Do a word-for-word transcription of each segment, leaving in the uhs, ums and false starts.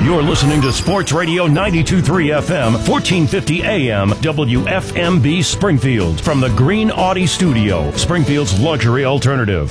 You're listening to Sports Radio ninety-two point three F M, fourteen fifty A M, W F M B Springfield. From the Green Audi Studio, Springfield's luxury alternative.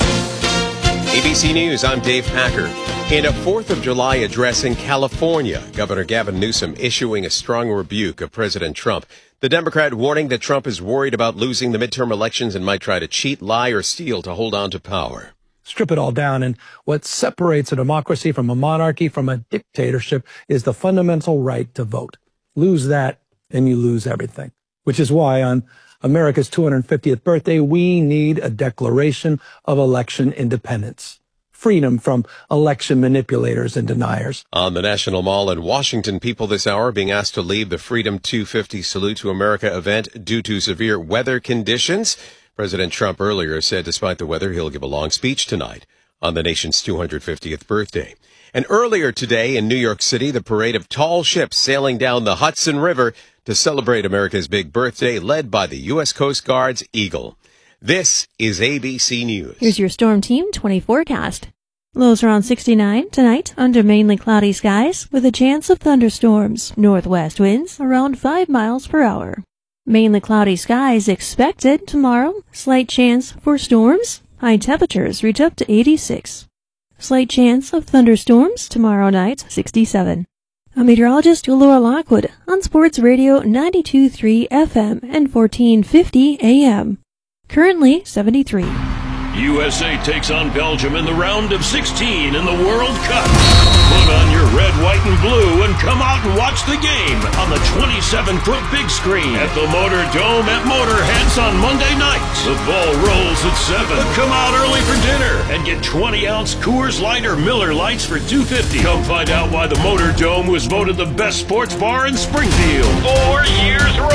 A B C News, I'm Dave Packer. In a fourth of July address in California, Governor Gavin Newsom issuing a strong rebuke of President Trump. The Democrat warning that Trump is worried about losing the midterm elections and might try to cheat, lie, or steal to hold on to power. Strip it all down, and what separates a democracy from a monarchy from a dictatorship is the fundamental right to vote. Lose that, and you lose everything. Which is why on America's two hundred fiftieth birthday, we need a declaration of election independence. Freedom from election manipulators and deniers. On the National Mall in Washington, people this hour being asked to leave the Freedom two fifty Salute to America event due to severe weather conditions. President Trump earlier said despite the weather, he'll give a long speech tonight on the nation's two hundred fiftieth birthday. And earlier today in New York City, the parade of tall ships sailing down the Hudson River to celebrate America's big birthday, led by the U S Coast Guard's Eagle. This is A B C News. Here's your Storm Team twenty forecast. Lows around sixty-nine tonight under mainly cloudy skies with a chance of thunderstorms. Northwest winds around five miles per hour. Mainly cloudy skies expected tomorrow. Slight chance for storms. High temperatures reach up to eighty-six. Slight chance of thunderstorms tomorrow night, sixty-seven. I'm meteorologist Laura Lockwood on Sports Radio ninety-two point three F M and fourteen fifty A M. Currently seventy-three. U S A takes on Belgium in the round of sixteen in the World Cup. Put on your red, white, and blue and come out and watch the game on the twenty-seven foot big screen at the Motor Dome at Motorheads on Monday night. The ball rolls at seven. Come out early for dinner and get twenty ounce Coors Light or Miller Lights for two fifty. Come find out why the Motor Dome was voted the best sports bar in Springfield. Four years running.